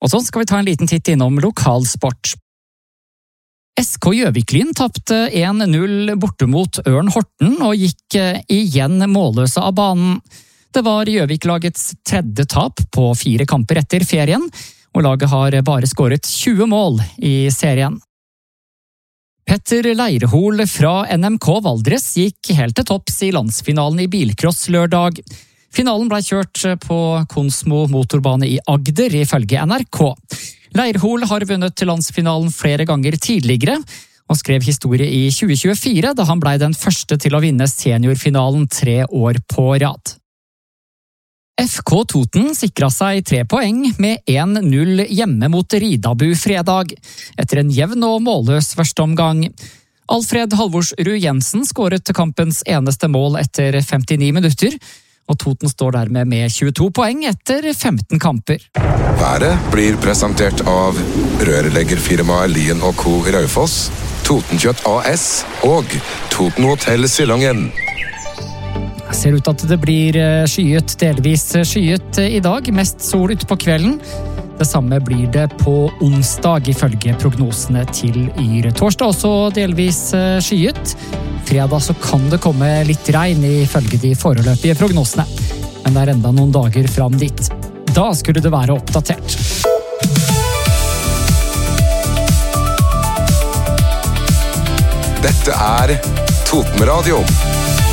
Og så skal vi ta en liten titt innom lokalsport. SK Gjøvik-Lyn tapte 1-0 borte mot Ørn Horten og gikk igjen målløse av banen. Det var Gjøvik-lagets tredje tap på 4 kamper etter ferien, og laget har bare skåret 20 mål i serien. Petter Leirhol fra NMK Valdres gikk helt til topps i landsfinalen i bilcross lørdag. Finalen ble kjørt på Konsmo motorbane i Agder, ifølge NRK. Leirhol har vunnet landsfinalen flere ganger tidligere, og skrev historie i 2024 da han ble den første til å vinne seniorfinalen 3 år på rad. FK Toten sikret seg 3 poeng med 1-0 hjemme mot Ridabu fredag, etter en jevn og målløs første omgang. Alfred Halvorsrud Jensen skåret kampens eneste mål etter 59 minutter, og Toten står dermed med 22 poeng etter 15 kamper. Været blir presentert av rørleggerfirmaet Lien & Co. i Raufoss, Totenkjøtt AS og Toten Hotel Silongen. Det ser ut at det blir skyet, delvis skyet i dag, mest sol ute på kvelden. Det samme blir det på onsdag, ifølge prognosene til Yr. Torsdag også delvis skyet. Fredag så kan det komme litt regn ifølge de foreløpige prognosene. Men det er enda noen dager fram dit. Da skulle det være oppdatert. Dette er Toten Radio.